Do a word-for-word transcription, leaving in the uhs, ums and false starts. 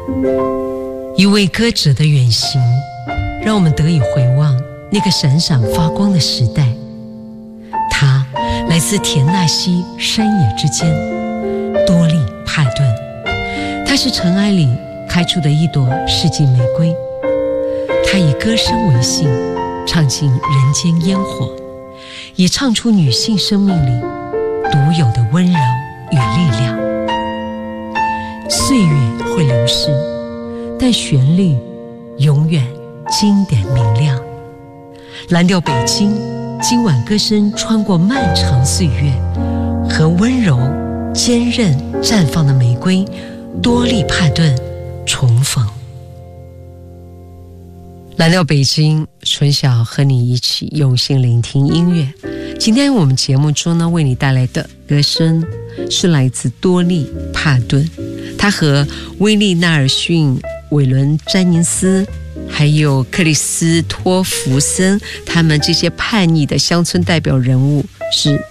一位歌者的远行，让我们得以回望那个闪闪发光的时代。他来自田纳西山野之间，多利帕顿。他是尘埃里开出的一朵世纪玫瑰。他以歌声为信，唱尽人间烟火，也唱出女性生命里独有的温柔与力量。岁月会流逝，但旋律永远经典明亮。蓝调北京，今晚歌声穿过漫长岁月，和温柔坚韧绽放的玫瑰多利帕顿重逢。蓝调北京，纯晓和你一起用心聆听音乐。今天我们节目中呢，为你带来的歌声是来自多利帕顿，他和威利纳尔逊、韦伦詹宁斯还有克里斯托弗森，他们这些叛逆的乡村代表人物是